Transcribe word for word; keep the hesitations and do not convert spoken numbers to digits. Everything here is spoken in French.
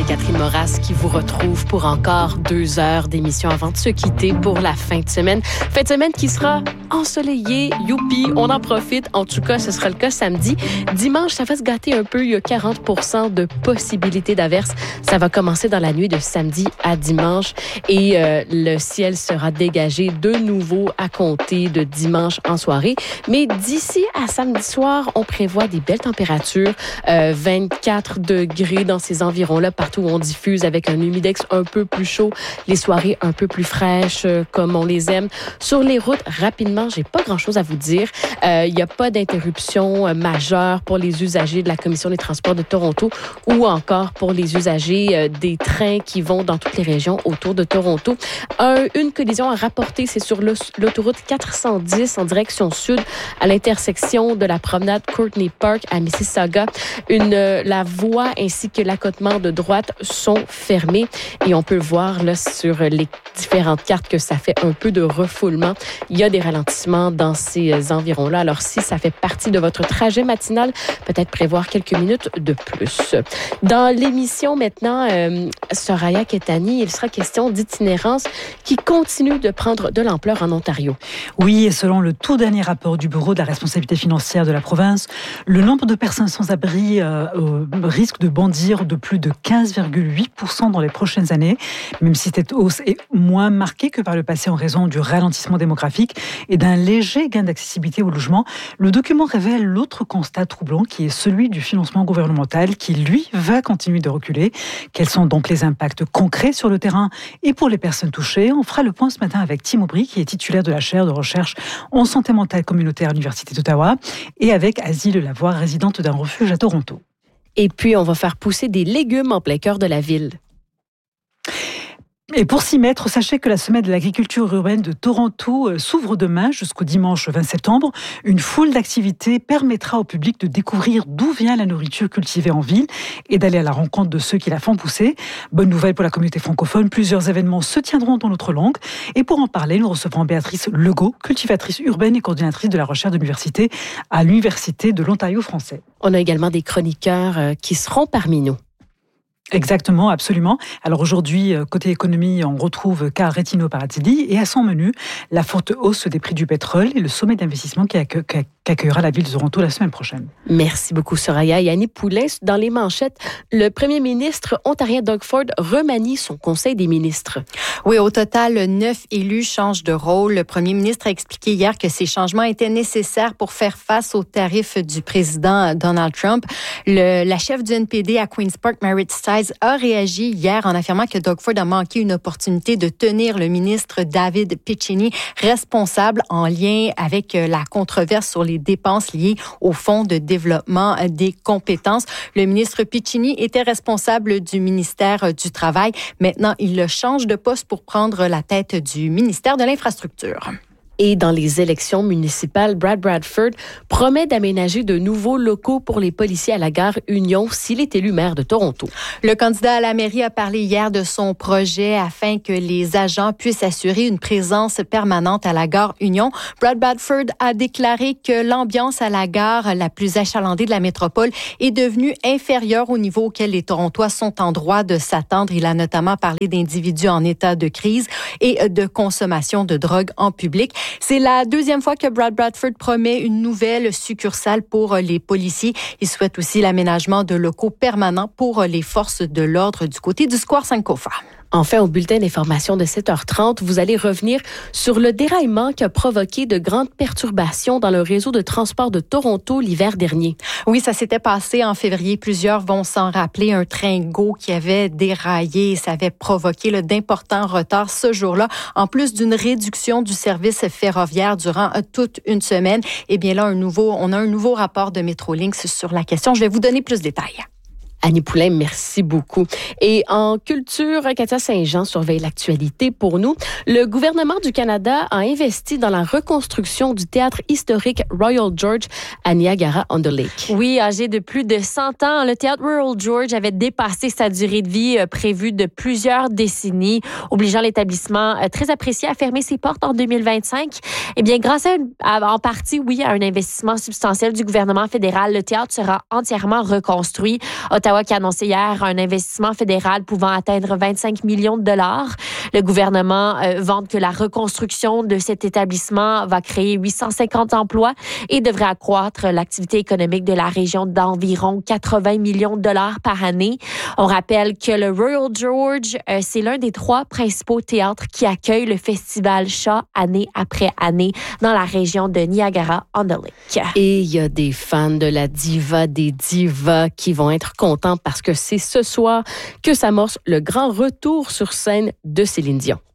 et Catherine Moras qui vous retrouve pour encore deux heures d'émission avant de se quitter pour la fin de semaine. Fin de semaine qui sera ensoleillée, youpi, on en profite. En tout cas, ce sera le cas samedi. Dimanche, ça va se gâter un peu. Il y a quarante pour cent de possibilités d'averses. Ça va commencer dans la nuit de samedi à dimanche et euh, le ciel sera dégagé de nouveau à compter de dimanche en soirée. Mais d'ici à samedi soir, on prévoit des belles températures, euh, vingt-quatre degrés dans ces environs-là, partout où on diffuse avec un humidex un peu plus chaud, les soirées un peu plus fraîches euh, comme on les aime. Sur les routes, rapidement, j'ai pas grand-chose à vous dire. Euh, il n'y a pas d'interruption euh, majeure pour les usagers de la Commission des transports de Toronto ou encore pour les usagers euh, des trains qui vont dans toutes les régions autour de Toronto. Un, une collision à rapporter, c'est sur l'autoroute quatre cent dix en direction sud à l'intersection de la promenade Courtney Park à Mississauga. Une, euh, la voie ainsi que l'accotement de droite sont fermés et on peut voir là sur les différentes cartes que ça fait un peu de refoulement. Il y a des ralentissements dans ces environs-là. Alors si ça fait partie de votre trajet matinal, peut-être prévoir quelques minutes de plus. Dans l'émission maintenant, euh, Soraya Ketani, il sera question d'itinérance qui continue de prendre de l'ampleur en Ontario. Oui, et selon le tout dernier rapport du Bureau de la responsabilité financière de la province, le nombre de personnes sans abri euh, euh, risque de bondir de plus de quinze virgule huit pour cent dans les prochaines années, même si cette hausse est moins marquée que par le passé en raison du ralentissement démographique et d'un léger gain d'accessibilité au logement. Le document révèle l'autre constat troublant qui est celui du financement gouvernemental qui, lui, va continuer de reculer. Quels sont donc les impacts concrets sur le terrain et pour les personnes touchées? On fera le point ce matin avec Tim Aubry, qui est titulaire de la chaire de recherche en santé mentale communautaire à l'Université d'Ottawa, et avec Asile Lavoie, résidente d'un refuge à Toronto. Et puis, on va faire pousser des légumes en plein cœur de la ville. Et pour s'y mettre, sachez que la semaine de l'agriculture urbaine de Toronto s'ouvre demain jusqu'au dimanche vingt septembre. Une foule d'activités permettra au public de découvrir d'où vient la nourriture cultivée en ville et d'aller à la rencontre de ceux qui la font pousser. Bonne nouvelle pour la communauté francophone, plusieurs événements se tiendront dans notre langue. Et pour en parler, nous recevrons Béatrice Legault, cultivatrice urbaine et coordinatrice de la recherche de l'université à l'Université de l'Ontario français. On a également des chroniqueurs qui seront parmi nous. Exactement, absolument. Alors aujourd'hui, côté économie, on retrouve Carl Retino Paradisi et à son menu, la forte hausse des prix du pétrole et le sommet d'investissement qui accueillera la ville de Toronto la semaine prochaine. Merci beaucoup, Soraya. Et Annie Poulain, dans les manchettes, le premier ministre ontarien Doug Ford remanie son conseil des ministres. Oui, au total, neuf élus changent de rôle. Le premier ministre a expliqué hier que ces changements étaient nécessaires pour faire face aux tarifs du président Donald Trump. Le, la chef du N P D à Queen's Park, Marit Stiles, a réagi hier en affirmant que Doug Ford a manqué une opportunité de tenir le ministre David Piccini responsable en lien avec la controverse sur les dépenses liées au Fonds de développement des compétences. Le ministre Piccini était responsable du ministère du Travail. Maintenant, il le change de poste pour prendre la tête du ministère de l'Infrastructure. Et dans les élections municipales, Brad Bradford promet d'aménager de nouveaux locaux pour les policiers à la gare Union s'il est élu maire de Toronto. Le candidat à la mairie a parlé hier de son projet afin que les agents puissent assurer une présence permanente à la gare Union. Brad Bradford a déclaré que l'ambiance à la gare la plus achalandée de la métropole est devenue inférieure au niveau auquel les Torontois sont en droit de s'attendre. Il a notamment parlé d'individus en état de crise et de consommation de drogue en public. C'est la deuxième fois que Brad Bradford promet une nouvelle succursale pour les policiers. Il souhaite aussi l'aménagement de locaux permanents pour les forces de l'ordre du côté du Square Sankofa. Enfin, au bulletin d'information de sept heures trente, vous allez revenir sur le déraillement qui a provoqué de grandes perturbations dans le réseau de transport de Toronto l'hiver dernier. Oui, ça s'était passé en février. Plusieurs vont s'en rappeler. Un train Go qui avait déraillé, ça avait provoqué là, d'importants retards ce jour-là. En plus d'une réduction du service ferroviaire durant toute une semaine, eh bien là, un nouveau, on a un nouveau rapport de Metrolinx sur la question. Je vais vous donner plus de détails. Annie Poulain, merci beaucoup. Et en culture, Katia Saint-Jean surveille l'actualité pour nous. Le gouvernement du Canada a investi dans la reconstruction du théâtre historique Royal George à Niagara-on-the-Lake. Oui, âgé de plus de cent ans, le théâtre Royal George avait dépassé sa durée de vie prévue de plusieurs décennies, obligeant l'établissement très apprécié à fermer ses portes en deux mille vingt-cinq. Eh bien, grâce à, une, à en partie, oui, à un investissement substantiel du gouvernement fédéral, le théâtre sera entièrement reconstruit. Ottawa Ottawa qui a annoncé hier un investissement fédéral pouvant atteindre vingt-cinq millions de dollars. Le gouvernement euh, vante que la reconstruction de cet établissement va créer huit cent cinquante emplois et devrait accroître l'activité économique de la région d'environ quatre-vingts millions de dollars par année. On rappelle que le Royal George, euh, c'est l'un des trois principaux théâtres qui accueille le festival Shaw année après année dans la région de Niagara-on-the-Lake. Et il y a des fans de la diva des divas qui vont être contents parce que c'est ce soir que s'amorce le grand retour sur scène de Céline Dion.